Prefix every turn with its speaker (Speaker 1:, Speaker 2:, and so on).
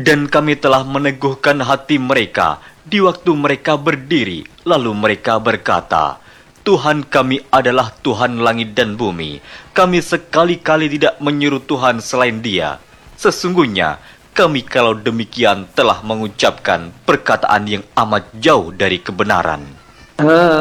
Speaker 1: Dan kami telah meneguhkan hati mereka di waktu mereka berdiri, lalu mereka berkata, Tuhan kami adalah Tuhan langit dan bumi. Kami sekali-kali tidak menyuruh Tuhan selain Dia. Sesungguhnya, kami kalau demikian telah mengucapkan perkataan yang amat jauh dari kebenaran.